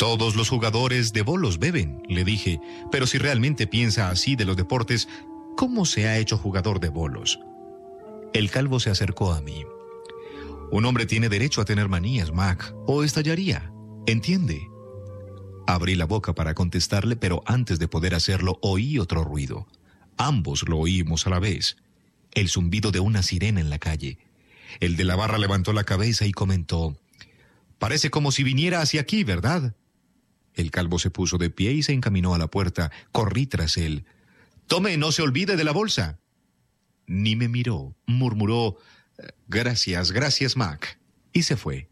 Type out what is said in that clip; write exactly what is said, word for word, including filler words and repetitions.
Todos los jugadores de bolos beben, le dije, pero si realmente piensa así de los deportes, ¿cómo se ha hecho jugador de bolos? El calvo se acercó a mí. Un hombre tiene derecho a tener manías, Mac, o estallaría, ¿entiende? Abrí la boca para contestarle, pero antes de poder hacerlo oí otro ruido. Ambos lo oímos a la vez. El zumbido de una sirena en la calle. El de la barra levantó la cabeza y comentó: «Parece como si viniera hacia aquí, ¿verdad?» El calvo se puso de pie y se encaminó a la puerta. Corrí tras él. «Tome, no se olvide de la bolsa». Ni me miró, murmuró: «Gracias, gracias, Mac», y se fue.